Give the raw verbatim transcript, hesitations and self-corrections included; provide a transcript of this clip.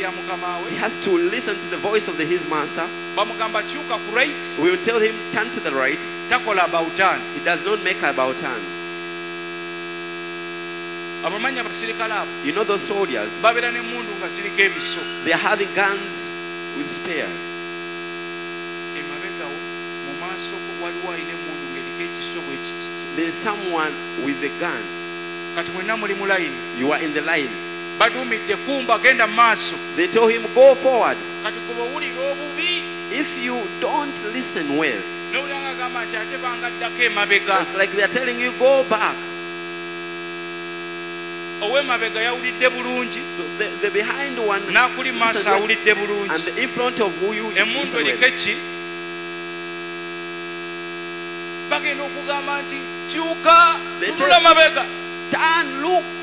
he has to listen to the voice of the, his master. We will tell him, turn to the right. He does not make about turn. You know those soldiers? They are having guns with spears. So there is someone with a gun. You are in the line. They told him, go forward. If you don't listen well, it's like they are telling you, go back. So the, the behind one well, and the in front of who you listen well. They tell, turn, look.